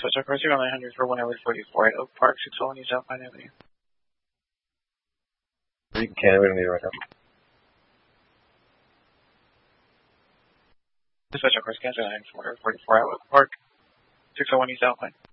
Dispatch of course, you're on 900 for 1L44 at Oak Park, 601 East Alpine Avenue. You can cancel it right now. Dispatch of course, cancel 944 at Oak Park, 601 East Alpine.